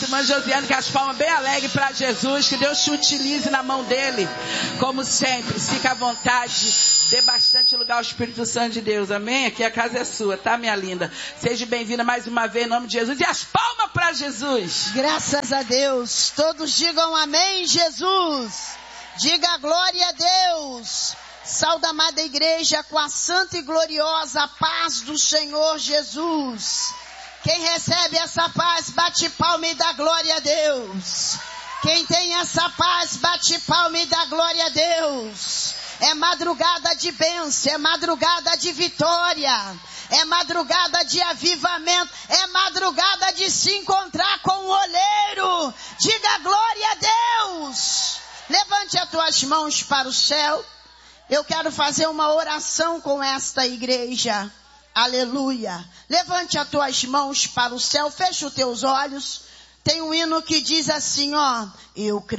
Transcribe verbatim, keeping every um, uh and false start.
nossa irmã Josiane, que as palmas bem alegres para Jesus, que Deus te utilize na mão dele, como sempre. Fica à vontade, dê bastante lugar ao Espírito Santo de Deus, amém? Aqui a casa é sua, tá, minha linda? Seja bem-vinda mais uma vez em nome de Jesus, e as palmas para Jesus. Graças a Deus, todos digam amém, Jesus. Diga glória a Deus. Sauda, amada igreja, com a santa e gloriosa paz do Senhor Jesus. Quem recebe essa paz, bate palma e dá glória a Deus. Quem tem essa paz, bate palma e dá glória a Deus. É madrugada de bênção, é madrugada de vitória, é madrugada de avivamento, é madrugada de se encontrar com o oleiro. Diga glória a Deus. Levante as tuas mãos para o céu. Eu quero fazer uma oração com esta igreja. Aleluia. Levante as tuas mãos para o céu. Feche os teus olhos. Tem um hino que diz assim, ó. Eu creio.